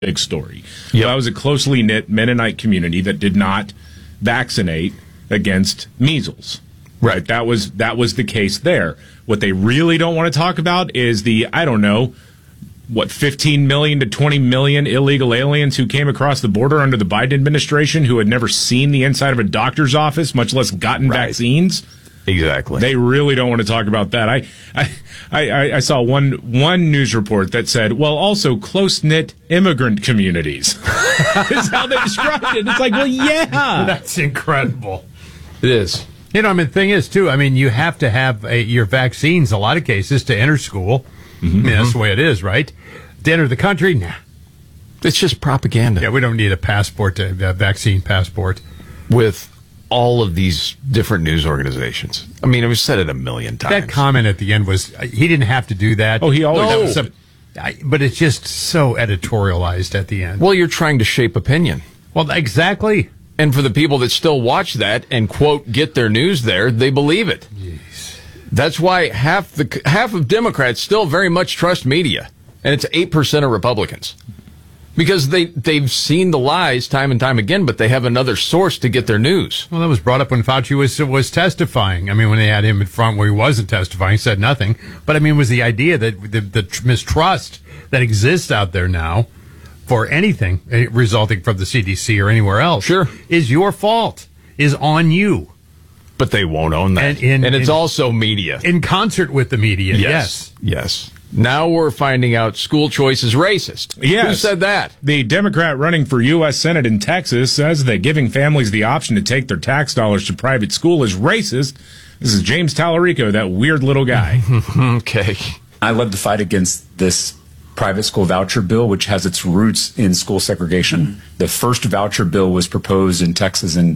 big story. Yep. That was a closely knit Mennonite community that did not vaccinate against measles. Right. That was the case there. What they really don't want to talk about is the, 15 million to 20 million illegal aliens who came across the border under the Biden administration who had never seen the inside of a doctor's office, much less gotten vaccines. Exactly. They really don't want to talk about that. I saw one news report that said, well, also close-knit immigrant communities is how they described it. It's like, well, yeah. That's incredible. It is. The thing is, too, you have to have your vaccines, in a lot of cases, to enter school. Mm-hmm. That's the way it is, right? To enter the country, nah. It's just propaganda. Yeah, we don't need a passport, a vaccine passport. With all of these different news organizations. I've said it a million times. That comment at the end was, he didn't have to do that. Oh, he always does. But it's just so editorialized at the end. Well, you're trying to shape opinion. Well, exactly. And for the people that still watch that and, quote, get their news there, they believe it. Jeez. That's why half of Democrats still very much trust media. And it's 8% of Republicans. Because they've seen the lies time and time again, but they have another source to get their news. Well, that was brought up when Fauci was testifying. When they had him in front where he wasn't testifying, he said nothing. But, it was the idea that the mistrust that exists out there now for anything resulting from the CDC or anywhere else is your fault, is on you. But they won't own that. And it's also media. In concert with the media, yes. Yes. Now we're finding out school choice is racist. Yes. Who said that? The Democrat running for U.S. Senate in Texas says that giving families the option to take their tax dollars to private school is racist. This is James Tallarico, that weird little guy. Okay. I led the fight against this private school voucher bill, which has its roots in school segregation. Mm-hmm. The first voucher bill was proposed in Texas in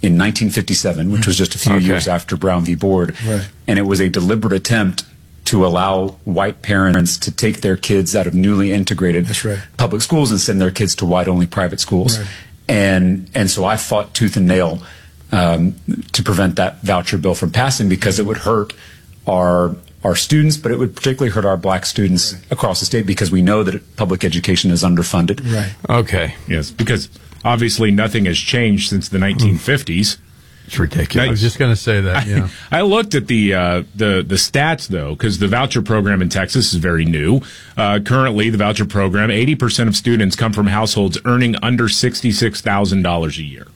1957, which was just a few years after Brown v. Board. Right. And it was a deliberate attempt to allow white parents to take their kids out of newly integrated public schools and send their kids to white-only private schools. Right. And so I fought tooth and nail to prevent that voucher bill from passing, because it would hurt our students, but it would particularly hurt our black students across the state, because we know that public education is underfunded. Right. Okay. Yes, because obviously nothing has changed since the 1950s. It's ridiculous. I was just going to say that, yeah. I looked at the stats, though, because the voucher program in Texas is very new. Currently, the voucher program, 80% of students come from households earning under $66,000 a year.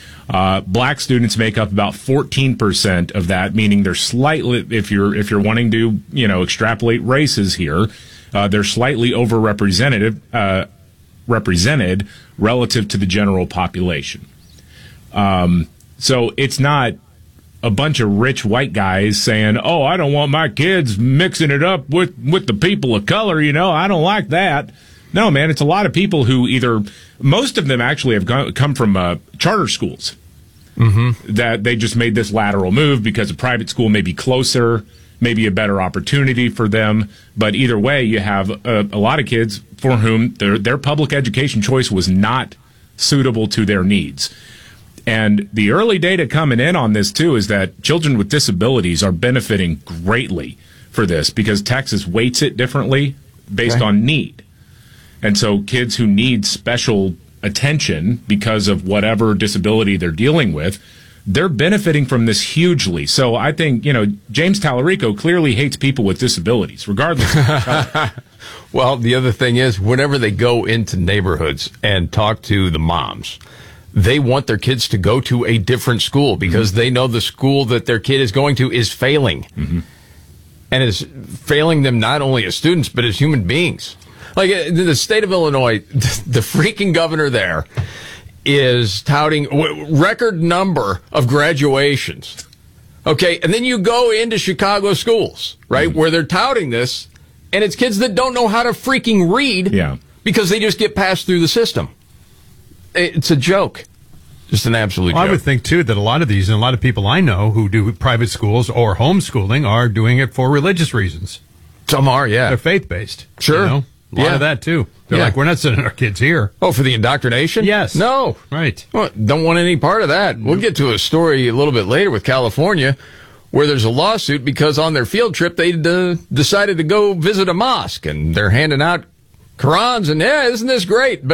Black students make up about 14% of that, meaning they're slightly, if you're wanting to, extrapolate races here, they're slightly overrepresented, represented relative to the general population. So it's not a bunch of rich white guys saying, oh, I don't want my kids mixing it up with the people of color, I don't like that. No, man, it's a lot of people who most of them actually have come from charter schools. Mm-hmm. That they just made this lateral move because a private school may be closer, maybe a better opportunity for them. But either way, you have a lot of kids for whom their public education choice was not suitable to their needs. And the early data coming in on this, too, is that children with disabilities are benefiting greatly for this, because Texas weights it differently based on need. And so kids who need special attention because of whatever disability they're dealing with, they're benefiting from this hugely. So I think, James Tallarico clearly hates people with disabilities, regardless of color. Well, the other thing is, whenever they go into neighborhoods and talk to the moms, they want their kids to go to a different school because they know the school that their kid is going to is failing. Mm-hmm. And is failing them not only as students, but as human beings. Like in the state of Illinois, the freaking governor there is touting record number of graduations. Okay, and then you go into Chicago schools, right, where they're touting this, and it's kids that don't know how to freaking read because they just get passed through the system. It's a joke. Just an absolute joke. I would think, too, that a lot of these, and a lot of people I know who do private schools or homeschooling are doing it for religious reasons. Some are, yeah. They're faith-based. Sure. A lot of that, too. They're like, we're not sending our kids here. Oh, for the indoctrination? Yes. No. Right. Well, don't want any part of that. We'll get to a story a little bit later with California where there's a lawsuit because on their field trip they decided to go visit a mosque, and they're handing out Qurans, and isn't this great? But